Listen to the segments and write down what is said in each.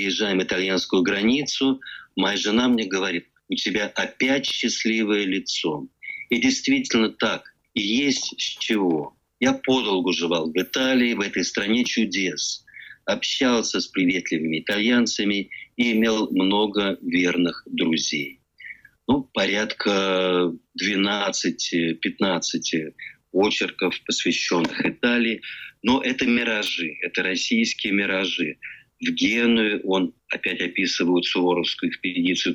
Приезжаем итальянскую границу, моя жена мне говорит: у тебя опять счастливое лицо. И действительно так. И есть с чего. Я подолгу жевал в Италии, в этой стране чудес. Общался с приветливыми итальянцами и имел много верных друзей. Порядка 12-15 очерков, посвященных Италии. Но это миражи, это российские миражи. В Геную он опять описывает Суворовскую экспедицию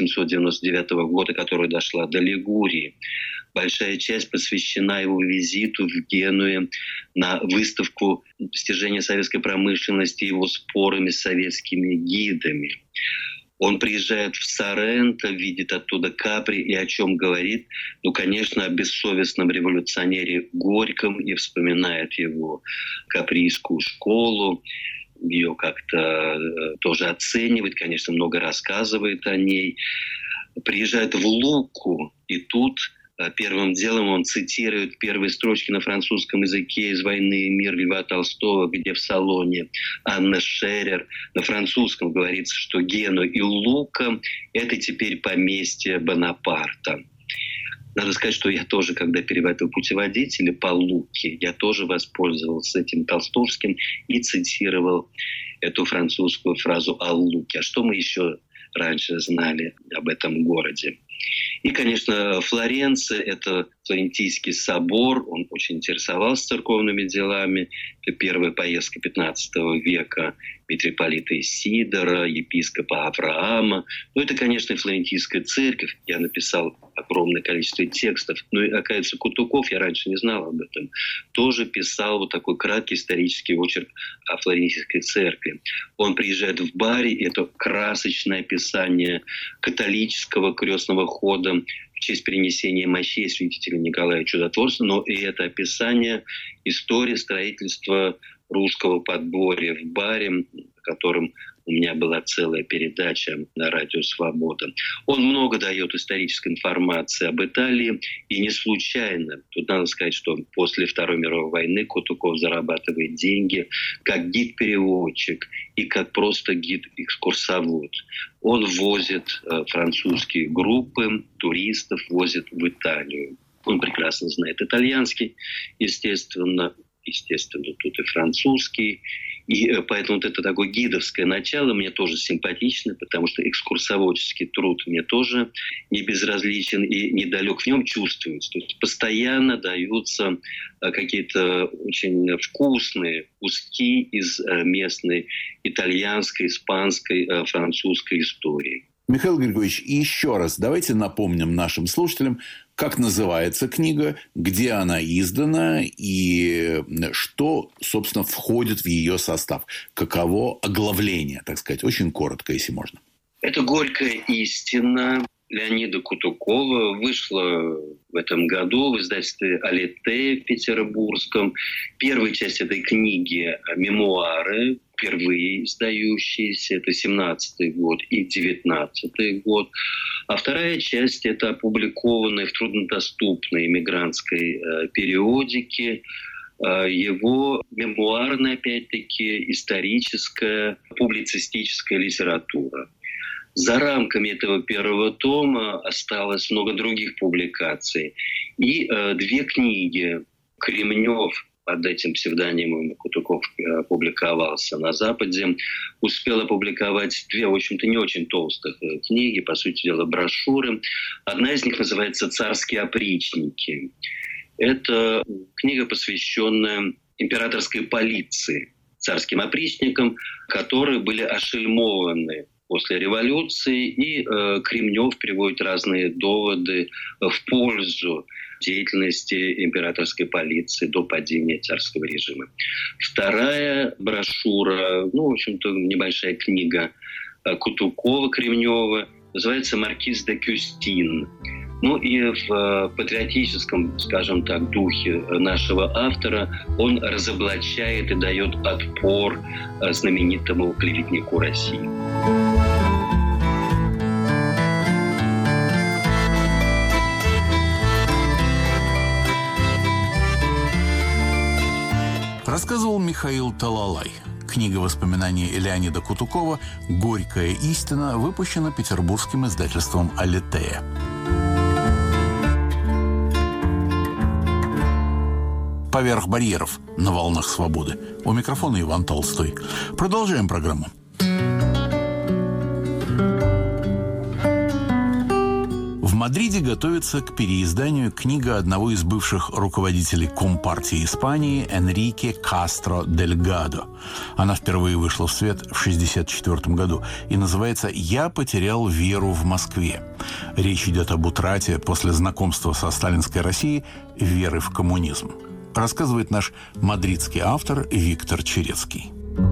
1799 года, которая дошла до Лигурии. Большая часть посвящена его визиту в Генуе на выставку достижения советской промышленности и его спорами с советскими гидами. Он приезжает в Соренто, видит оттуда Капри и о чем говорит? Конечно, о бессовестном революционере Горьком и вспоминает его каприйскую школу. Ее как-то тоже оценивает, конечно, много рассказывает о ней. Приезжает в Луку, и тут первым делом он цитирует первые строчки на французском языке из «Войны и мир» Льва Толстого, где в салоне Анна Шерер на французском говорится, что Генуя и Лука – это теперь поместье Бонапарта. Надо сказать, что я тоже, когда переводил путеводители по Луке, я тоже воспользовался этим толстовским и цитировал эту французскую фразу о Луке. А что мы еще раньше знали об этом городе? И, конечно, Флоренция – это Флорентийский собор. Он очень интересовался церковными делами. Это первая поездка XV века митрополита Исидора, епископа Авраама. Это, конечно, и Флорентийская церковь. Я написал огромное количество текстов. И, оказывается, Кутуков, я раньше не знал об этом, тоже писал такой краткий исторический очерк о Флорентийской церкви. Он приезжает в Бари, это красочное описание католического крестного хода в честь перенесения мощей святителя Николая Чудотворца, но и это описание истории строительства русского подворья в Баре, о котором у меня была целая передача на радио «Свобода». Он много дает исторической информации об Италии, и не случайно. Тут надо сказать, что после Второй мировой войны Кутуков зарабатывает деньги как гид-переводчик и как просто гид-экскурсовод. Он возит французские группы туристов, возит в Италию. Он прекрасно знает итальянский, естественно, тут и французский. И поэтому это такое гидовское начало мне тоже симпатично, потому что экскурсоводческий труд мне тоже не безразличен и недалек в нем чувствуется. То есть постоянно даются какие-то очень вкусные куски из местной итальянской, испанской, французской истории. Михаил Григорьевич, еще раз давайте напомним нашим слушателям, как называется книга, где она издана и что, собственно, входит в ее состав. Каково оглавление, так сказать, очень коротко, если можно. Это «Горькая истина» Леонида Кутукова. Вышла в этом году в издательстве «Алите» в Петербургском. Первая часть этой книги – мемуары, впервые издающиеся, это 17-й год и 19-й год. А вторая часть – это опубликованная в труднодоступной эмигрантской периодике, его мемуарная, опять-таки, историческая, публицистическая литература. За рамками этого первого тома осталось много других публикаций. И две книги Кремнев, под этим псевдонимом Кутуков публиковался на Западе, успел опубликовать две, в общем-то, не очень толстых книги, по сути дела, брошюры. Одна из них называется «Царские опричники». Это книга, посвященная императорской полиции, царским опричникам, которые были ошельмованы после революции, и Кремнев приводит разные доводы в пользу деятельности императорской полиции до падения царского режима. Вторая брошюра, в общем-то, небольшая книга Кутукова, Кремнева, называется «Маркиз де Кюстин». И в патриотическом, скажем так, духе нашего автора он разоблачает и дает отпор знаменитому клеветнику России. Рассказывал Михаил Талалай. Книга воспоминаний Леонида Кутукова «Горькая истина» выпущена петербургским издательством «Алитея». «Поверх барьеров» на волнах свободы. У микрофона Иван Толстой. Продолжаем программу. В Мадриде готовится к переизданию книга одного из бывших руководителей Компартии Испании Энрике Кастро Дельгадо. Она впервые вышла в свет в 1964 году и называется «Я потерял веру в Москве». Речь идет об утрате после знакомства со сталинской Россией веры в коммунизм. Рассказывает наш мадридский автор Виктор Черецкий.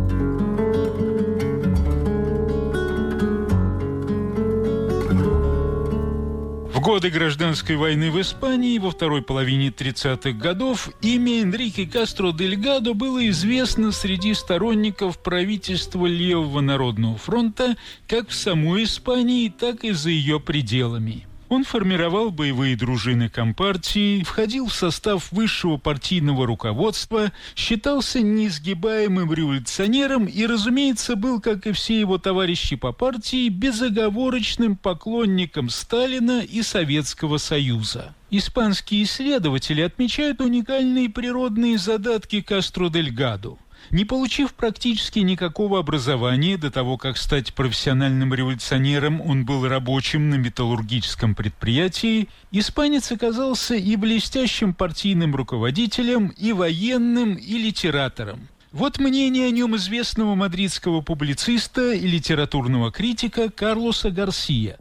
В годы гражданской войны в Испании во второй половине 30-х годов имя Энрике Кастро Дельгадо было известно среди сторонников правительства Левого народного фронта как в самой Испании, так и за ее пределами. Он формировал боевые дружины Компартии, входил в состав высшего партийного руководства, считался неизгибаемым революционером и, разумеется, был, как и все его товарищи по партии, безоговорочным поклонником Сталина и Советского Союза. Испанские исследователи отмечают уникальные природные задатки Кастро Дельгадо. Не получив практически никакого образования до того, как стать профессиональным революционером, он был рабочим на металлургическом предприятии, испанец оказался и блестящим партийным руководителем, и военным, и литератором. Вот мнение о нем известного мадридского публициста и литературного критика Карлоса Гарсия.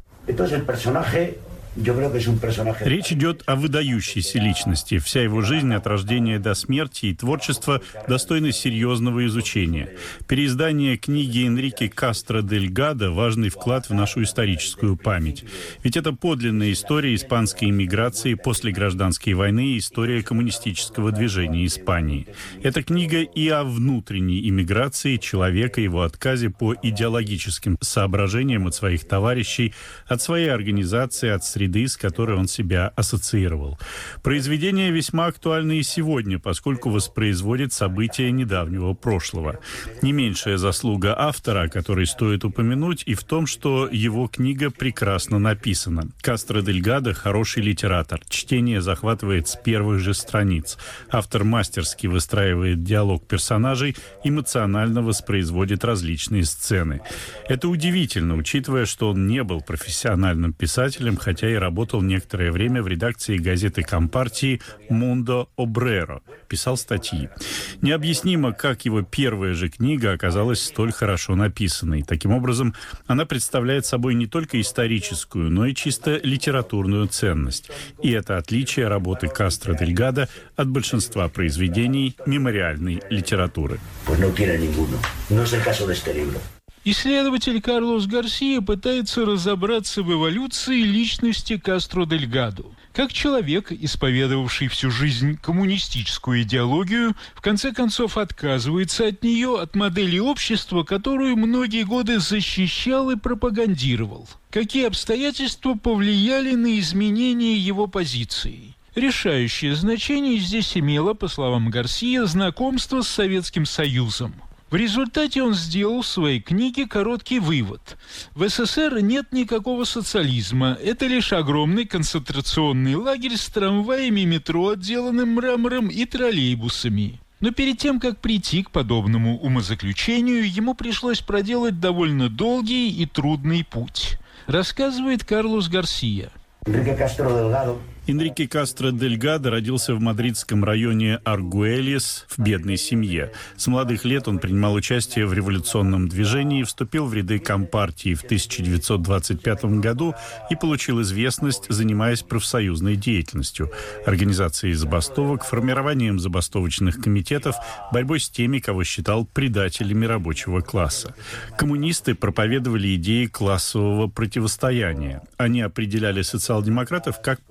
Речь идет о выдающейся личности. Вся его жизнь от рождения до смерти и творчество достойны серьезного изучения. Переиздание книги Энрике Кастро Дельгадо – важный вклад в нашу историческую память. Ведь это подлинная история испанской эмиграции после гражданской войны и история коммунистического движения Испании. Эта книга и о внутренней эмиграции человека, его отказе по идеологическим соображениям от своих товарищей, от своей организации, от среды, с которой он себя ассоциировал. Произведение весьма актуально и сегодня, поскольку воспроизводит события недавнего прошлого. Не меньшая заслуга автора, о которой стоит упомянуть, и в том, что его книга прекрасно написана. Кастро Дельгадо – хороший литератор. Чтение захватывает с первых же страниц. Автор мастерски выстраивает диалог персонажей, эмоционально воспроизводит различные сцены. Это удивительно, учитывая, что он не был профессиональным писателем, хотя и работал некоторое время в редакции газеты Компартии «Mundo Obrero», писал статьи. Необъяснимо, как его первая же книга оказалась столь хорошо написанной. Таким образом, она представляет собой не только историческую, но и чисто литературную ценность. И это отличие работы Кастро Дельгадо от большинства произведений мемориальной литературы. Исследователь Карлос Гарсия пытается разобраться в эволюции личности Кастро Дельгадо. Как человек, исповедовавший всю жизнь коммунистическую идеологию, в конце концов отказывается от нее, от модели общества, которую многие годы защищал и пропагандировал. Какие обстоятельства повлияли на изменение его позиции? Решающее значение здесь имело, по словам Гарсия, знакомство с Советским Союзом. В результате он сделал в своей книге короткий вывод. В СССР нет никакого социализма. Это лишь огромный концентрационный лагерь с трамваями, метро, отделанным мрамором, и троллейбусами. Но перед тем, как прийти к подобному умозаключению, ему пришлось проделать довольно долгий и трудный путь. Рассказывает Карлос Гарсия. Энрике Кастро Дельгадо родился в мадридском районе Аргуэлес в бедной семье. С молодых лет он принимал участие в революционном движении, вступил в ряды Компартии в 1925 году и получил известность, занимаясь профсоюзной деятельностью, организацией забастовок, формированием забастовочных комитетов, борьбой с теми, кого считал предателями рабочего класса. Коммунисты проповедовали идеи классового противостояния. Они определяли социал-демократов как предателей,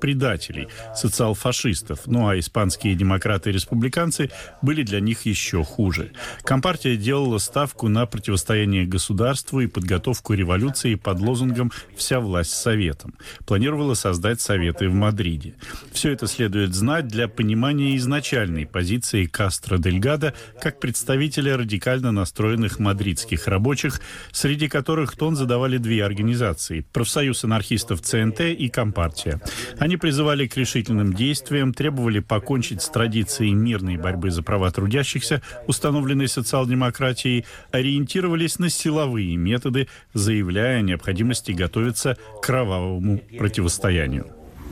предателей, социал-фашистов, ну а испанские демократы и республиканцы были для них еще хуже. Компартия делала ставку на противостояние государству и подготовку революции под лозунгом «Вся власть советам». Планировала создать советы в Мадриде. Все это следует знать для понимания изначальной позиции Кастро-Дельгадо как представителя радикально настроенных мадридских рабочих, среди которых тон задавали две организации – профсоюз анархистов ЦНТ и Компартия. Они призывали к решительным действиям, требовали покончить с традицией мирной борьбы за права трудящихся, установленной социал-демократией, ориентировались на силовые методы, заявляя о необходимости готовиться к кровавому противостоянию.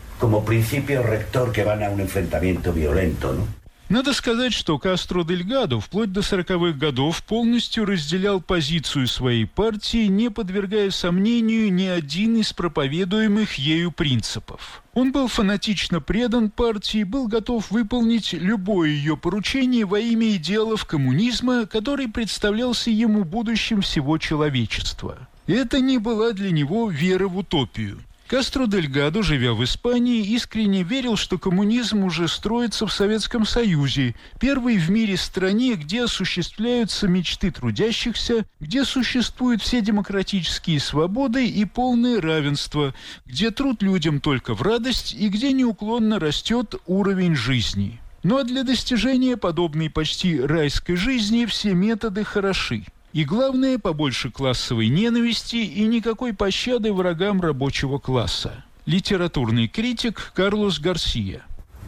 Надо сказать, что Кастро-Дельгадо вплоть до 40-х годов полностью разделял позицию своей партии, не подвергая сомнению ни один из проповедуемых ею принципов. Он был фанатично предан партии, был готов выполнить любое ее поручение во имя идеалов коммунизма, который представлялся ему будущим всего человечества. Это не была для него вера в утопию. Кастро-Дельгадо, живя в Испании, искренне верил, что коммунизм уже строится в Советском Союзе, первой в мире стране, где осуществляются мечты трудящихся, где существуют все демократические свободы и полное равенство, где труд людям только в радость и где неуклонно растет уровень жизни. Но для достижения подобной почти райской жизни все методы хороши. И главное, побольше классовой ненависти и никакой пощады врагам рабочего класса. Литературный критик Карлос Гарсия.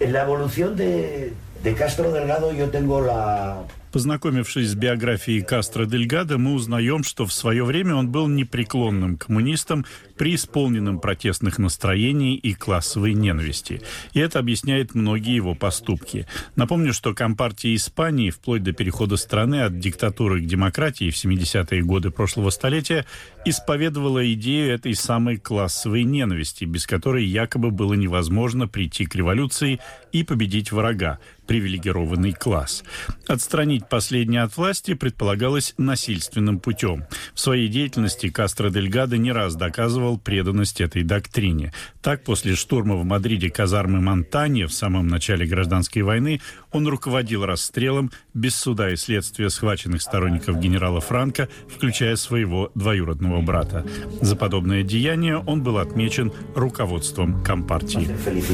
Познакомившись с биографией Кастро-Дельгадо, мы узнаем, что в свое время он был непреклонным коммунистом, преисполненным протестных настроений и классовой ненависти. И это объясняет многие его поступки. Напомню, что Компартия Испании вплоть до перехода страны от диктатуры к демократии в 70-е годы прошлого столетия исповедовала идею этой самой классовой ненависти, без которой якобы было невозможно прийти к революции и победить врага, привилегированный класс. Отстранить последний от власти предполагалось насильственным путем. В своей деятельности Кастро-Дельгадо не раз доказывал преданность этой доктрине. Так, после штурма в Мадриде казармы Монтанья в самом начале гражданской войны он руководил расстрелом без суда и следствия схваченных сторонников генерала Франко, включая своего двоюродного брата. За подобное деяние он был отмечен руководством Компартии.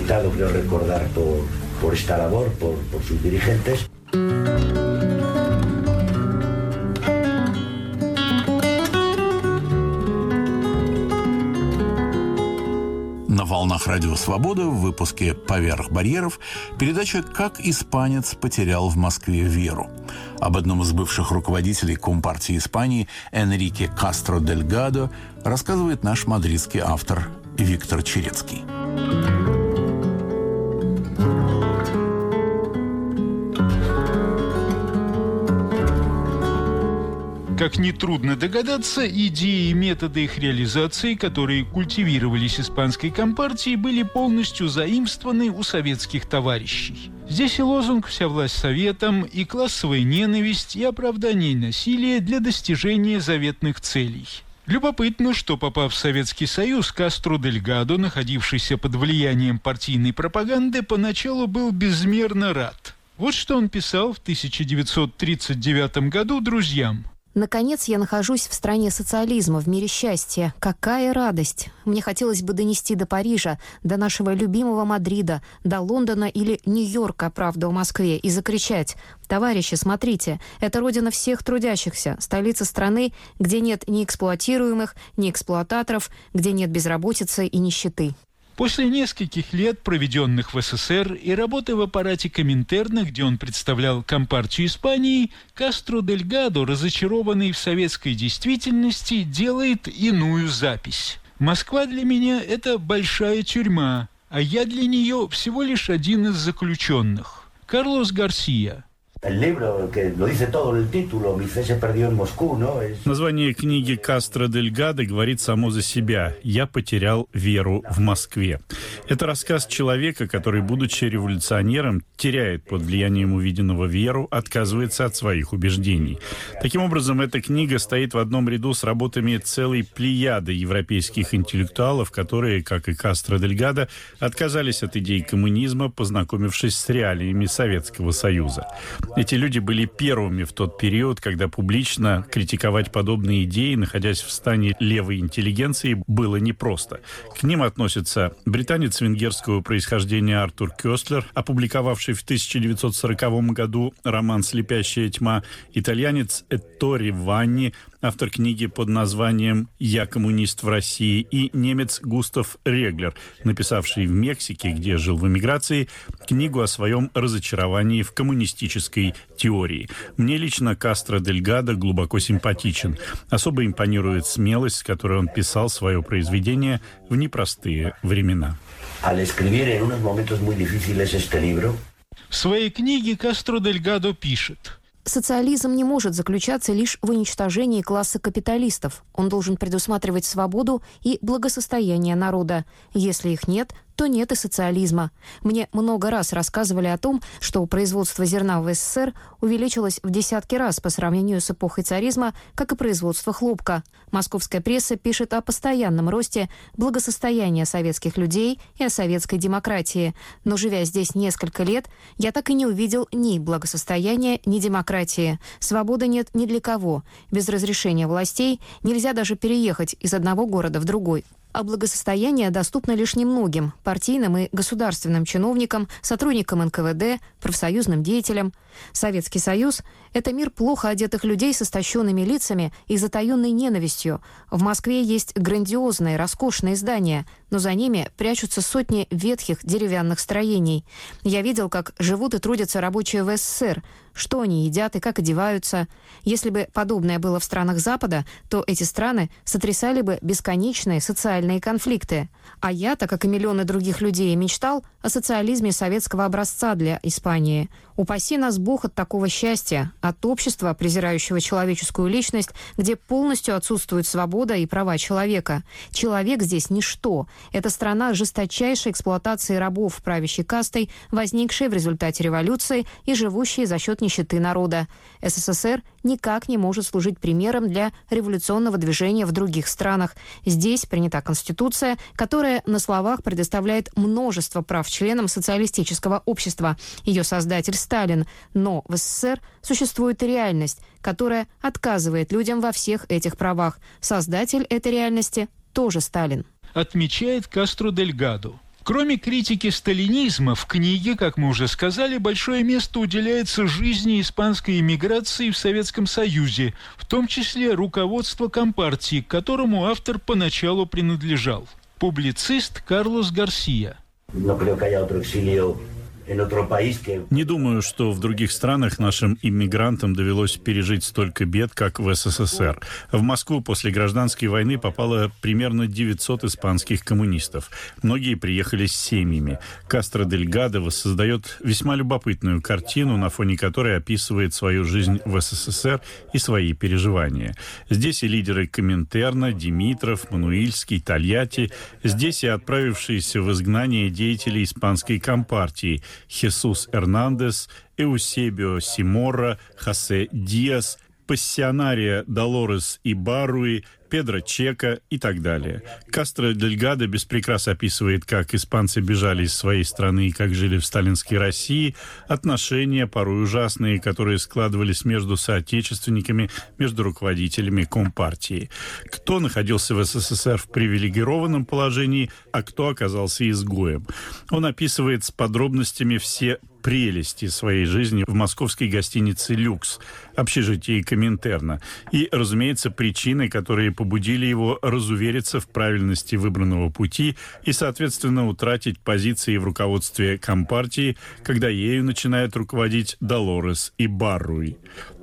Por esta labor, por sus dirigentes. На волнах Радио Свобода в выпуске «Поверх барьеров» передача «Как испанец потерял в Москве веру». Об одном из бывших руководителей Компартии Испании Энрике Кастро-Дельгадо рассказывает наш мадридский автор Виктор Черецкий. Как нетрудно догадаться, идеи и методы их реализации, которые культивировались испанской компартией, были полностью заимствованы у советских товарищей. Здесь и лозунг «Вся власть советам», и классовая ненависть, и оправдание насилия для достижения заветных целей. Любопытно, что, попав в Советский Союз, Кастро-Дельгадо, находившийся под влиянием партийной пропаганды, поначалу был безмерно рад. Вот что он писал в 1939 году друзьям. Наконец, я нахожусь в стране социализма, в мире счастья. Какая радость! Мне хотелось бы донести до Парижа, до нашего любимого Мадрида, до Лондона или Нью-Йорка правду о Москве и закричать: «Товарищи, смотрите, это родина всех трудящихся, столица страны, где нет ни эксплуатируемых, ни эксплуататоров, где нет безработицы и нищеты». После нескольких лет, проведенных в СССР, и работы в аппарате Коминтерна, где он представлял Компартию Испании, Кастро-Дельгадо, разочарованный в советской действительности, делает иную запись. «Москва для меня – это большая тюрьма, а я для нее всего лишь один из заключенных». Карлос Гарсия. Название книги Кастро дель Гадо говорит само за себя. «Я потерял веру в Москве». Это рассказ человека, который, будучи революционером, теряет под влиянием увиденного веру, отказывается от своих убеждений. Таким образом, эта книга стоит в одном ряду с работами целой плеяды европейских интеллектуалов, которые, как и Кастро дель Гадо, отказались от идей коммунизма, познакомившись с реалиями Советского Союза. Эти люди были первыми в тот период, когда публично критиковать подобные идеи, находясь в стане левой интеллигенции, было непросто. К ним относятся британец венгерского происхождения Артур Кёстлер, опубликовавший в 1940 году роман «Слепящая тьма», итальянец Эттори Ванни, автор книги под названием «Я коммунист в России», и немец Густав Реглер, написавший в Мексике, где жил в эмиграции, книгу о своем разочаровании в коммунистической теории. Мне лично Кастро дель Гадо глубоко симпатичен. Особо импонирует смелость, с которой он писал свое произведение в непростые времена. В своей книге Кастро дель Гадо пишет: социализм не может заключаться лишь в уничтожении класса капиталистов. Он должен предусматривать свободу и благосостояние народа. Если их нет, то нет и социализма. Мне много раз рассказывали о том, что производство зерна в СССР увеличилось в десятки раз по сравнению с эпохой царизма, как и производство хлопка. Московская пресса пишет о постоянном росте благосостояния советских людей и о советской демократии. Но, живя здесь несколько лет, я так и не увидел ни благосостояния, ни демократии. Свободы нет ни для кого. Без разрешения властей нельзя даже переехать из одного города в другой. А благосостояние доступно лишь немногим – партийным и государственным чиновникам, сотрудникам НКВД, профсоюзным деятелям. Советский Союз – это мир плохо одетых людей с истощенными лицами и затаенной ненавистью. В Москве есть грандиозные, роскошные здания, но за ними прячутся сотни ветхих деревянных строений. Я видел, как живут и трудятся рабочие в СССР, что они едят и как одеваются. Если бы подобное было в странах Запада, то эти страны сотрясали бы бесконечные социальные конфликты. А я, так как и миллионы других людей, мечтал о социализме советского образца для Испании. Упаси нас Бог от такого счастья, от общества, презирающего человеческую личность, где полностью отсутствует свобода и права человека. Человек здесь ничто. Это страна жесточайшей эксплуатации рабов правящей кастой, возникшей в результате революции и живущей за счет нищеты народа. СССР никак не может служить примером для революционного движения в других странах. Здесь принята Конституция, которая на словах предоставляет множество прав членам социалистического общества. Ее создатель Сталин. Но в СССР существует реальность, которая отказывает людям во всех этих правах. Создатель этой реальности тоже Сталин. Отмечает Кастро дель Гадо. Кроме критики сталинизма, в книге, как мы уже сказали, большое место уделяется жизни испанской эмиграции в Советском Союзе, в том числе руководство Компартии, к которому автор поначалу принадлежал. Публицист Карлос Гарсия. Не думаю, что в других странах нашим иммигрантам довелось пережить столько бед, как в СССР. В Москву после гражданской войны попало примерно 900 испанских коммунистов. Многие приехали с семьями. Кастро дель Гадо воссоздает весьма любопытную картину, на фоне которой описывает свою жизнь в СССР и свои переживания. Здесь и лидеры Коминтерна, Димитров, Мануильский, Тольятти. Здесь и отправившиеся в изгнание деятели испанской Компартии – Хесус Эрнандес, Эусебио Симорра, Хосе Диас, Пассионария Долорес Ибаруи, Педро Чека и так далее. Кастро дель Гадо без прикрас описывает, как испанцы бежали из своей страны и как жили в сталинской России, отношения, порой ужасные, которые складывались между соотечественниками, между руководителями Компартии. Кто находился в СССР в привилегированном положении, а кто оказался изгоем. Он описывает с подробностями все прелести своей жизни в московской гостинице «Люкс», общежитии Коминтерна. И, разумеется, причины, которые побудили его разувериться в правильности выбранного пути и, соответственно, утратить позиции в руководстве Компартии, когда ею начинает руководить Долорес Ибарруи.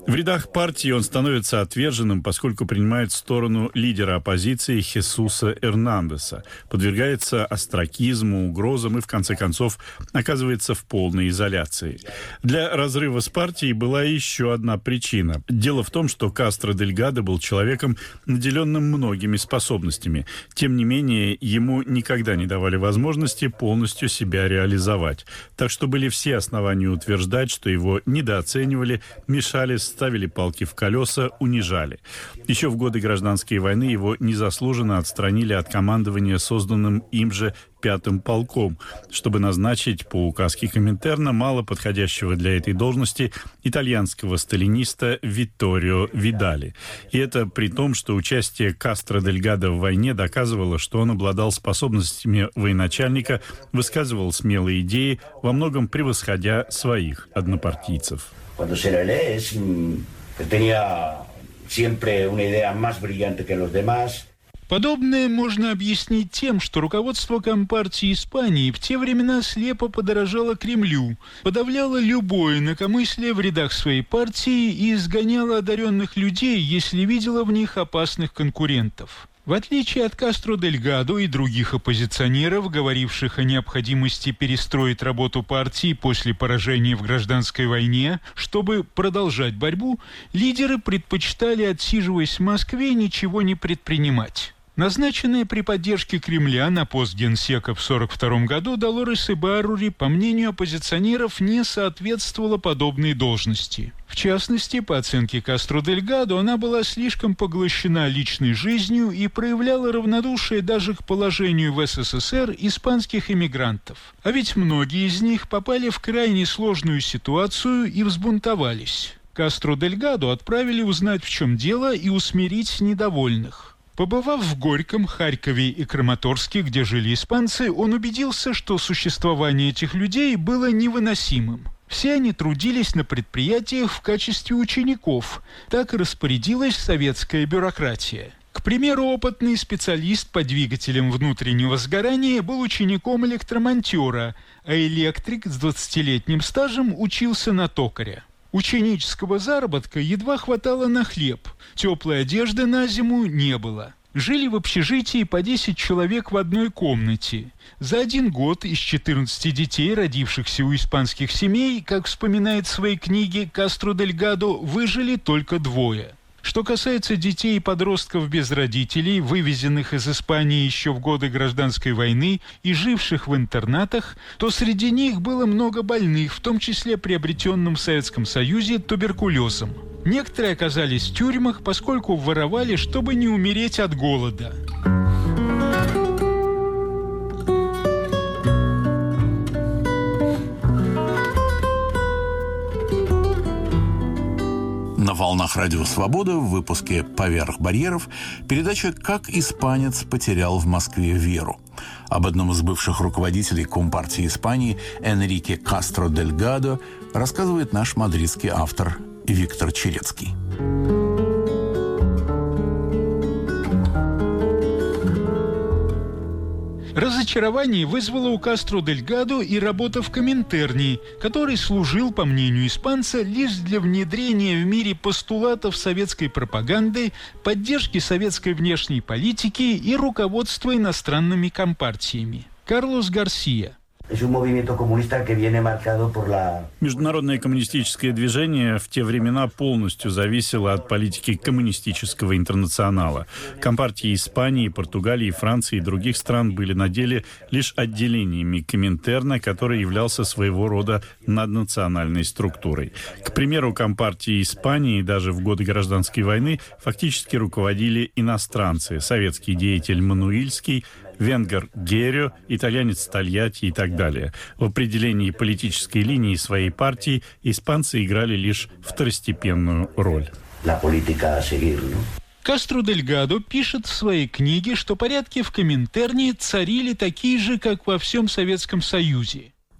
В рядах партии он становится отверженным, поскольку принимает сторону лидера оппозиции Хесуса Эрнандеса, подвергается остракизму, угрозам и, в конце концов, оказывается в полной изоляции. Для разрыва с партией была еще одна причина. Дело в том, что Кастро Дельгадо был человеком, наделенным многими способностями. Тем не менее, ему никогда не давали возможности полностью себя реализовать. Так что были все основания утверждать, что его недооценивали, мешали, ставили палки в колеса, унижали. Еще в годы гражданской войны его незаслуженно отстранили от командования созданным им же 5-м полком, чтобы назначить по указке Коминтерна мало подходящего для этой должности итальянского сталиниста Витторио Видали. И это при том, что участие Кастро Дельгадо в войне доказывало, что он обладал способностями военачальника, высказывал смелые идеи, во многом превосходя своих однопартийцев. Cuando se le lee es que tenía siempre una idea más brillante que los demás. Подобное можно объяснить тем, что руководство Компартии Испании в те времена слепо подражало Кремлю, подавляло любое инакомыслие в рядах своей партии и изгоняло одаренных людей, если видело в них опасных конкурентов. В отличие от Кастро Дельгадо и других оппозиционеров, говоривших о необходимости перестроить работу партии после поражения в гражданской войне, чтобы продолжать борьбу, лидеры предпочитали, отсиживаясь в Москве, ничего не предпринимать. Назначенная при поддержке Кремля на пост генсека в 1942 году Долорес Ибаррури, по мнению оппозиционеров, не соответствовала подобной должности. В частности, по оценке Кастро Дельгадо, она была слишком поглощена личной жизнью и проявляла равнодушие даже к положению в СССР испанских эмигрантов. А ведь многие из них попали в крайне сложную ситуацию и взбунтовались. Кастро Дельгадо отправили узнать, в чем дело, и усмирить недовольных. Побывав в Горьком, Харькове и Краматорске, где жили испанцы, он убедился, что существование этих людей было невыносимым. Все они трудились на предприятиях в качестве учеников. Так и распорядилась советская бюрократия. К примеру, опытный специалист по двигателям внутреннего сгорания был учеником электромонтера, а электрик с 20-летним стажем учился на токаря. Ученического заработка едва хватало на хлеб, теплой одежды на зиму не было. Жили в общежитии по 10 человек в одной комнате. За 1 год из 14 детей, родившихся у испанских семей, как вспоминает в своей книге Кастро Дельгадо, выжили только 2. Что касается детей и подростков без родителей, вывезенных из Испании еще в годы гражданской войны и живших в интернатах, то среди них было много больных, в том числе приобретенным в Советском Союзе туберкулезом. Некоторые оказались в тюрьмах, поскольку воровали, чтобы не умереть от голода. На волнах Радио Свобода в выпуске «Поверх барьеров» передача «Как испанец потерял в Москве веру». Об одном из бывших руководителей Компартии Испании Энрике Кастро Дельгадо рассказывает наш мадридский автор Виктор Черецкий. Разочарование вызвало у Кастро Дельгадо и работа в Коминтерне, который служил, по мнению испанца, лишь для внедрения в мире постулатов советской пропаганды, поддержки советской внешней политики и руководства иностранными компартиями. Карлос Гарсия. Международное коммунистическое движение в те времена полностью зависело от политики коммунистического интернационала. Компартии Испании, Португалии, Франции и других стран были на деле лишь отделениями Коминтерна, который являлся своего рода наднациональной структурой. К примеру, Компартии Испании даже в годы гражданской войны фактически руководили иностранцы: советский деятель Мануильский, венгер Геррио, итальянец Тольятти и так далее. В определении политической линии своей партии испанцы играли лишь второстепенную роль. Кастро Дельгадо пишет в своей книге, что порядки в Коминтерне царили такие же, как во всем Советском Союзе.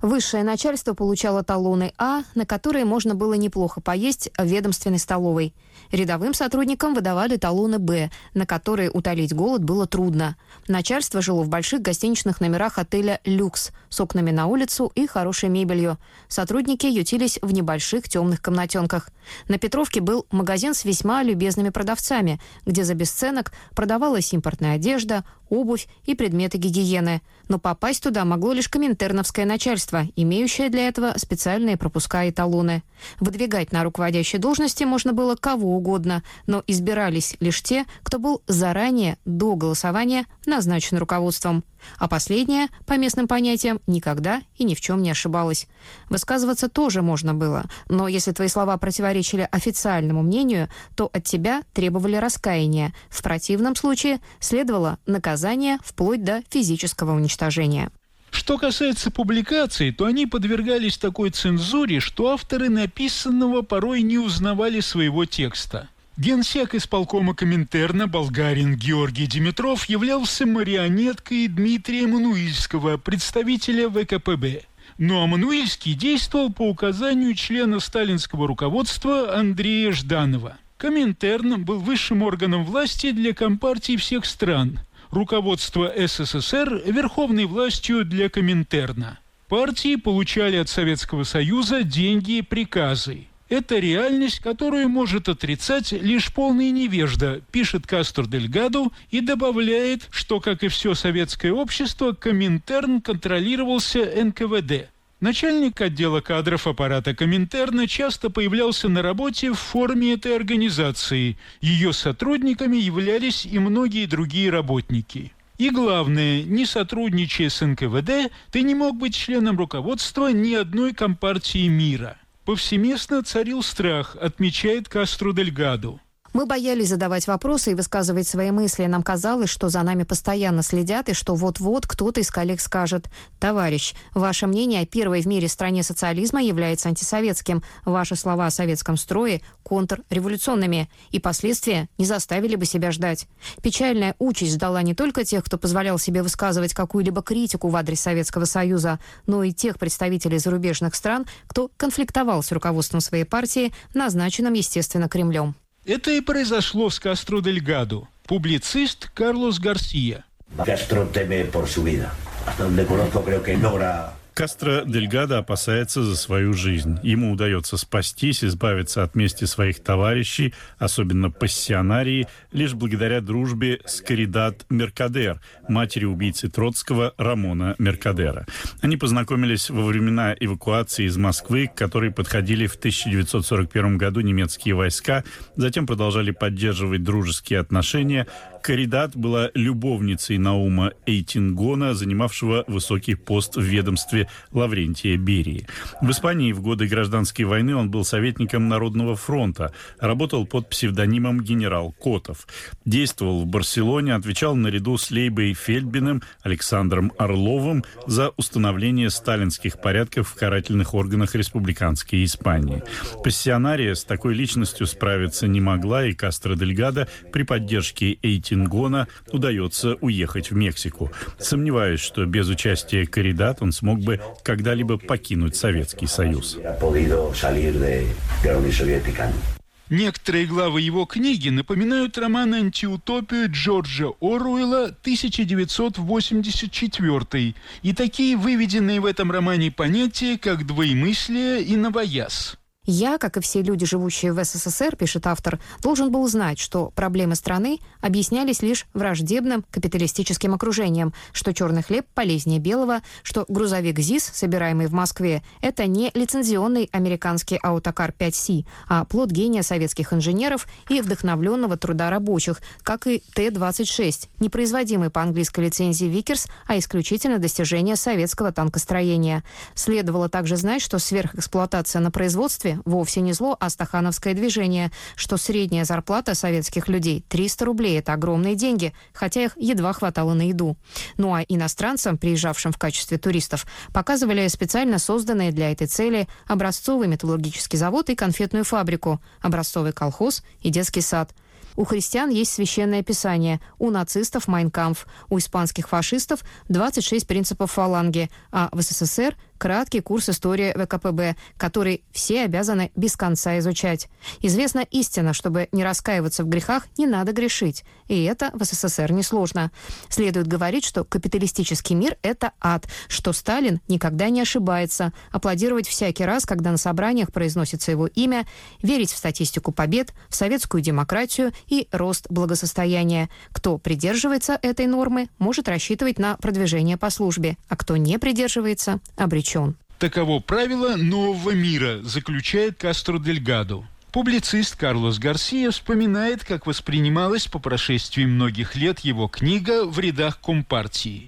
Высшее начальство получало талоны А, на которые можно было неплохо поесть в ведомственной столовой. Рядовым сотрудникам выдавали талоны Б, на которые утолить голод было трудно. Начальство жило в больших гостиничных номерах отеля «Люкс» с окнами на улицу и хорошей мебелью. Сотрудники ютились в небольших темных комнатенках. На Петровке был магазин с весьма любезными продавцами, где за бесценок продавалась импортная одежда, обувь и предметы гигиены. Но попасть туда могло лишь коминтерновское начальство, имеющее для этого специальные пропуска и талоны. Выдвигать на руководящие должности можно было кого угодно, но избирались лишь те, кто был заранее, до голосования, назначен руководством. А последняя, по местным понятиям, никогда и ни в чем не ошибалась. Высказываться тоже можно было, но если твои слова противоречили официальному мнению, то от тебя требовали раскаяния. В противном случае следовало наказание вплоть до физического уничтожения. Что касается публикаций, то они подвергались такой цензуре, что авторы написанного порой не узнавали своего текста. Генсек исполкома Коминтерна болгарин Георгий Димитров являлся марионеткой Дмитрия Мануильского, представителя ВКПБ. Ну а Мануильский действовал по указанию члена сталинского руководства Андрея Жданова. Коминтерн был высшим органом власти для компартий всех стран. Руководство СССР – верховной властью для Коминтерна. Партии получали от Советского Союза деньги и приказы. Это реальность, которую может отрицать лишь полный невежда, пишет Кастро Дельгадо и добавляет, что, как и все советское общество, Коминтерн контролировался НКВД. Начальник отдела кадров аппарата Коминтерна часто появлялся на работе в форме этой организации. Ее сотрудниками являлись и многие другие работники. И главное, не сотрудничая с НКВД, ты не мог быть членом руководства ни одной компартии мира. Повсеместно царил страх, отмечает Кастро Дельгадо. Мы боялись задавать вопросы и высказывать свои мысли. Нам казалось, что за нами постоянно следят и что вот-вот кто-то из коллег скажет: «Товарищ, ваше мнение о первой в мире стране социализма является антисоветским. Ваши слова о советском строе контрреволюционными». И последствия не заставили бы себя ждать. Печальная участь ждала не только тех, кто позволял себе высказывать какую-либо критику в адрес Советского Союза, но и тех представителей зарубежных стран, кто конфликтовал с руководством своей партии, назначенным, естественно, Кремлем. Это и произошло с Кастро Дельгадо. Публицист Карлос Гарсия. Кастро Дельгадо опасается за свою жизнь. Ему удается спастись, избавиться от мести своих товарищей, особенно пассионарии, лишь благодаря дружбе с Каридат Меркадер, матерью убийцы Троцкого Рамона Меркадера. Они познакомились во времена эвакуации из Москвы, к которой подходили в 1941 году немецкие войска, затем продолжали поддерживать дружеские отношения. Каридат была любовницей Наума Эйтингона, занимавшего высокий пост в ведомстве Лаврентия Берии. В Испании в годы гражданской войны он был советником Народного фронта, работал под псевдонимом генерал Котов. Действовал в Барселоне, отвечал наряду с Лейбой Фельдбиным, Александром Орловым за установление сталинских порядков в карательных органах республиканской Испании. Пассионария с такой личностью справиться не могла, и Кастро Дельгадо при поддержке Эйтингона удается уехать в Мексику. Сомневаюсь, что без участия Каридат он смог бы когда-либо покинуть Советский Союз. Некоторые главы его книги напоминают роман «Антиутопию» Джорджа Оруэлла 1984 и такие выведенные в этом романе понятия, как двоемыслие и новояз. Я, как и все люди, живущие в СССР, пишет автор, должен был знать, что проблемы страны объяснялись лишь враждебным капиталистическим окружением, что черный хлеб полезнее белого, что грузовик ЗИС, собираемый в Москве, это не лицензионный американский аутокар 5C, а плод гения советских инженеров и вдохновленного труда рабочих, как и Т-26, не производимый по английской лицензии Викерс, а исключительно достижение советского танкостроения. Следовало также знать, что сверхэксплуатация на производстве вовсе не зло, а стахановское движение, что средняя зарплата советских людей 300 рублей – это огромные деньги, хотя их едва хватало на еду. Ну а иностранцам, приезжавшим в качестве туристов, показывали специально созданные для этой цели образцовый металлургический завод и конфетную фабрику, образцовый колхоз и детский сад. У христиан есть священное писание, у нацистов – Майн кампф, у испанских фашистов – 26 принципов фаланги, а в СССР – краткий курс истории ВКПБ, который все обязаны без конца изучать. Известна истина, чтобы не раскаиваться в грехах, не надо грешить. И это в СССР несложно. Следует говорить, что капиталистический мир – это ад, что Сталин никогда не ошибается, аплодировать всякий раз, когда на собраниях произносится его имя, верить в статистику побед, в советскую демократию и рост благосостояния. Кто придерживается этой нормы, может рассчитывать на продвижение по службе, а кто не придерживается, обречен. Таково правило нового мира, заключает Кастро Дельгадо. Публицист Карлос Гарсия вспоминает, как воспринималась по прошествии многих лет его книга «В рядах Компартии».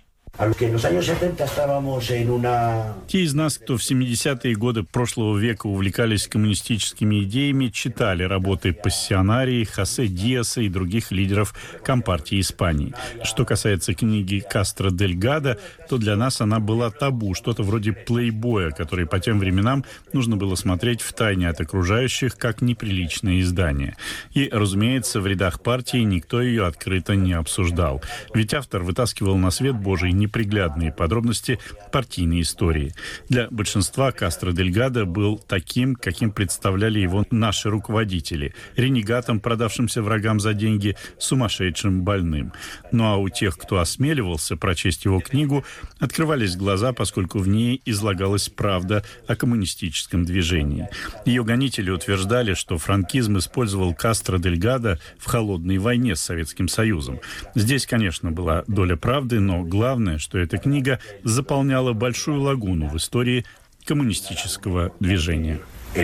Те из нас, кто в 70-е годы прошлого века увлекались коммунистическими идеями, читали работы Пассионарии, Хосе Диаса и других лидеров Компартии Испании. Что касается книги Кастро Дельгадо, то для нас она была табу, что-то вроде плейбоя, который по тем временам нужно было смотреть втайне от окружающих, как неприличное издание. И, разумеется, в рядах партии никто ее открыто не обсуждал. Ведь автор вытаскивал на свет Божий неприглядные подробности партийной истории. Для большинства Кастро Дельгадо был таким, каким представляли его наши руководители. Ренегатом, продавшимся врагам за деньги, сумасшедшим, больным. Ну а у тех, кто осмеливался прочесть его книгу, открывались глаза, поскольку в ней излагалась правда о коммунистическом движении. Ее гонители утверждали, что франкизм использовал Кастро Дельгадо в холодной войне с Советским Союзом. Здесь, конечно, была доля правды, но главное, что эта книга заполняла большую лагуну в истории коммунистического движения. В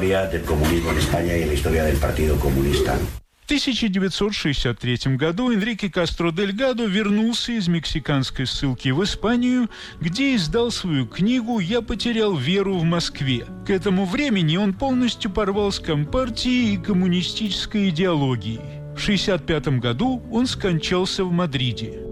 1963 году Энрике Кастро Дельгадо вернулся из мексиканской ссылки в Испанию, где издал свою книгу «Я потерял веру в Москве». К этому времени он полностью порвал с Компартией и коммунистической идеологией. В 1965 году он скончался в Мадриде.